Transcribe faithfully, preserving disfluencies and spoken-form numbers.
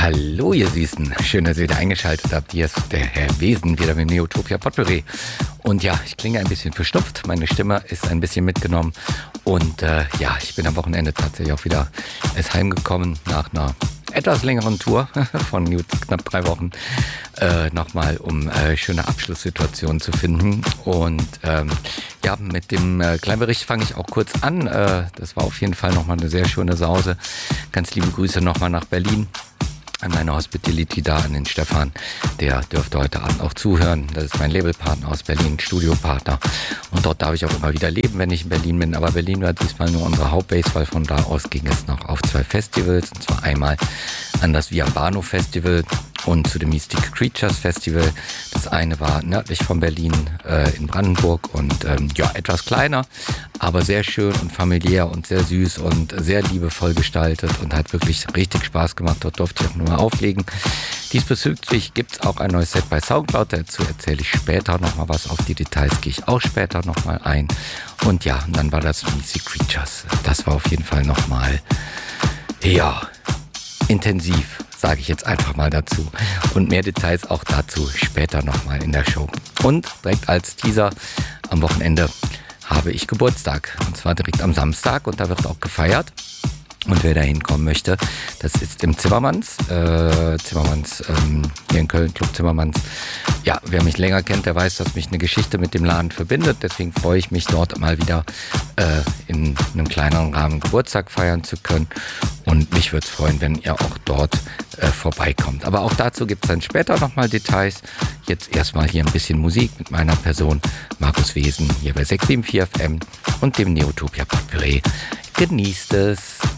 Hallo ihr Süßen, schön, dass ihr wieder eingeschaltet habt. Hier ist der Herr Wesen wieder mit Neotopia Potpourri. Und ja, ich klinge ein bisschen verstopft, meine Stimme ist ein bisschen mitgenommen. Und äh, ja, ich bin am Wochenende tatsächlich auch wieder erst heimgekommen nach einer etwas längeren Tour von knapp drei Wochen. Äh, nochmal, um äh, schöne Abschlusssituationen zu finden. Und ähm, ja, mit dem äh, kleinen Bericht fange ich auch kurz an. Äh, das war auf jeden Fall nochmal eine sehr schöne Sause. Ganz liebe Grüße nochmal nach Berlin an meine Hospitality da, an den Stefan. Der dürfte heute Abend auch zuhören. Das ist mein Labelpartner aus Berlin, Studiopartner. Und dort darf ich auch immer wieder leben, wenn ich in Berlin bin. Aber Berlin war diesmal nur unsere Hauptbase, weil von da aus ging es noch auf zwei Festivals. Und zwar einmal an das Viambano Festival und zu dem Mystic Creatures Festival. Das eine war nördlich von Berlin äh, in Brandenburg und ähm, ja, etwas kleiner, aber sehr schön und familiär und sehr süß und sehr liebevoll gestaltet und hat wirklich richtig Spaß gemacht. Dort durfte ich auch nur mal auflegen. Diesbezüglich gibt es auch ein neues Set bei Soundcloud, dazu erzähle ich später nochmal was. Auf die Details gehe ich auch später nochmal ein. Und ja, und dann war das Mystic Creatures. Das war auf jeden Fall nochmal, ja, intensiv, sage ich jetzt einfach mal dazu. Und mehr Details auch dazu später nochmal in der Show. Und direkt als Teaser, am Wochenende habe ich Geburtstag. Und zwar direkt am Samstag und da wird auch gefeiert. Und wer da hinkommen möchte, das ist im Zimmermanns, äh, Zimmermanns, ähm, hier in Köln, Club Zimmermanns. Ja, wer mich länger kennt, der weiß, dass mich eine Geschichte mit dem Laden verbindet. Deswegen freue ich mich, dort mal wieder äh, in einem kleineren Rahmen Geburtstag feiern zu können. Und mich würde es freuen, wenn ihr auch dort äh, vorbeikommt. Aber auch dazu gibt es dann später nochmal Details. Jetzt erstmal hier ein bisschen Musik mit meiner Person, Markus Wesen, hier bei sechs sieben vier F M und dem Neotopia Potpourri. Genießt es!